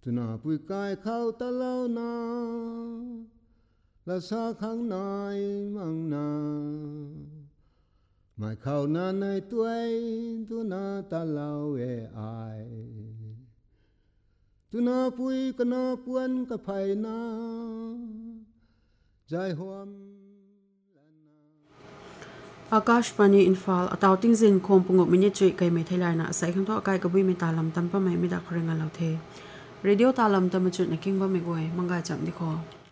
tu na pui kai khao ta lao na la sa khang nai mang na mai khao na nai tuai tu na ta lao e ai tu na pui ka na puan ka phai na jai huam Akashvani Infal atauting zin khom pungok minute chui kai mai thailai na sai khang tho kai ka bui mi talam tam pa mai mi da khrenga lo the radio talam tam chu na king ba mi goi manga cham di kho